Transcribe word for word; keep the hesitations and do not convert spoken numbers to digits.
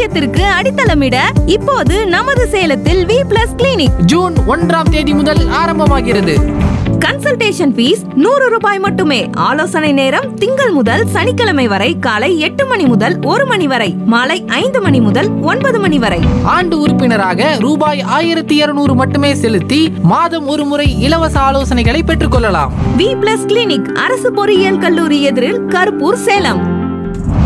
ஆரோக்கியத்திற்கு அடித்தளமிட இப்போது நமது சேலத்தில் வி பிளஸ் கிளினிக் ஜூன் ஒன்றாம் தேதி முதல் ஆரம்பமாகிறது. கன்சல்டேஷன் ஃபீஸ் நூறு ரூபாய் மட்டுமே. ஆலோசனை நேரம் திங்கள் முதல் சனிக்கிழமை வரை காலை எட்டு மணி முதல் ஒரு மணி வரை, மாலை ஐந்து மணி முதல் ஒன்பது மணி வரை. ஆண்டு உறுப்பினராக ரூபாய் ஆயிரத்தி இருநூறு மட்டுமே செலுத்தி மாதம் ஒரு முறை இலவச ஆலோசனைகளை பெற்றுக் கொள்ளலாம். வி பிளஸ் கிளினிக், அரசு பொறியியல் கல்லூரி எதிரில், கருப்பூர், சேலம்.